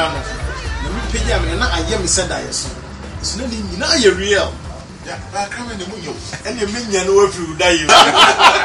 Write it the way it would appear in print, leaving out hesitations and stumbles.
no na me penya me na ayem said that yes so na ni na ye real ya ba ka me ne mu yo ene me nya no afiri da yi